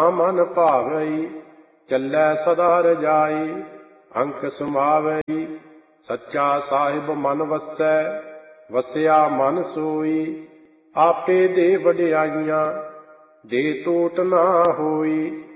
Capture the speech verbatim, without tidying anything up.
ਮਨ ਭਾਵਈ, ਚੱਲੈ ਸਦਾ ਰਜਾਈ। ਅੰਕ ਸੁਮਾਵਈ, ਸੱਚਾ ਸਾਹਿਬ ਮਨ ਵਸੈ, ਵਸਿਆ ਮਨ ਸੋਈ। ਆਪੇ ਦੇ ਵਡਿਆਈਆਂ, ਦੇ ਟੋਟ ਨਾ ਹੋਈ।